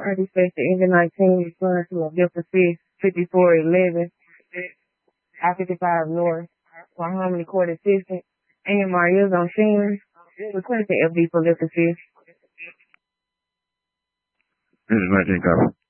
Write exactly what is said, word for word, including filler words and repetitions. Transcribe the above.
I dispatched the engine nineteen responding to a gift assist fifty-four eleven, I fifty-five North, for Harmony Court Assistant, and Maria's on Sheen, requesting F D for lift assist. This is nineteen copy.